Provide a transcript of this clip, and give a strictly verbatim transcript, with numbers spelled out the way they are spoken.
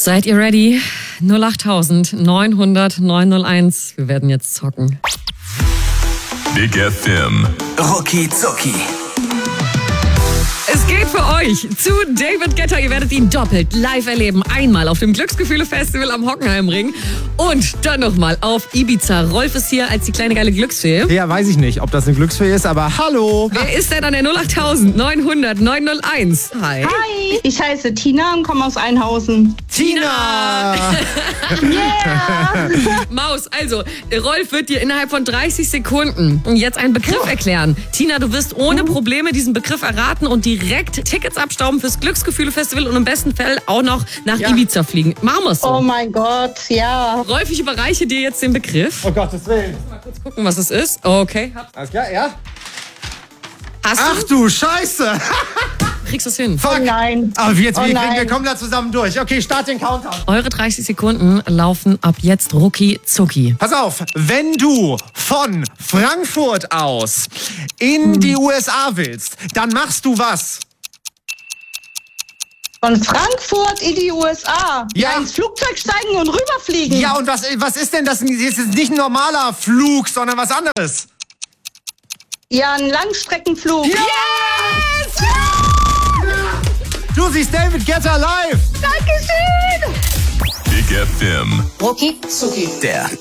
Seid ihr ready? null acht neunhundert neunhunderteins. Wir werden jetzt zocken. Big F M. Rucki Zucki. Es geht für euch zu David Guetta. Ihr werdet ihn doppelt live erleben. Einmal auf dem Glücksgefühle-Festival am Hockenheimring und dann nochmal auf Ibiza. Rolf ist hier als die kleine geile Glücksfee. Ja, weiß ich nicht, ob das eine Glücksfee ist, aber hallo. Wer ist denn an der null acht neunhundert neunhunderteins? Hi. Hi, ich heiße Tina und komme aus Einhausen. Tina! Yeah! Maus, also, Rolf wird dir innerhalb von dreißig Sekunden jetzt einen Begriff erklären. Tina, du wirst ohne Probleme diesen Begriff erraten und direkt Tickets abstauben fürs Glücksgefühle-Festival und im besten Fall auch noch nach Ja. Ibiza fliegen. Machen wir's so. Oh mein Gott, ja. Rolf, ich überreiche dir jetzt den Begriff. Oh Gottes Willen. Mal kurz gucken, was es ist. Okay. Alles klar, ja? Hast Ach du? du Scheiße. Kriegst du es hin? Fuck. Oh nein. Aber jetzt, Oh wir, kriegen, nein. wir kommen da zusammen durch. Okay, start den Countdown. Eure dreißig Sekunden laufen ab jetzt rucki zucki. Pass auf, wenn du von Frankfurt aus in die U S A willst, dann machst du was? Von Frankfurt in die U S A. Ja. Ins Flugzeug steigen und rüberfliegen. Ja, und was, was ist denn das? Das ist nicht ein normaler Flug, sondern was anderes. Ja, ein Langstreckenflug. Yes! Du siehst David Guetta live. Dankeschön. Big F M. Der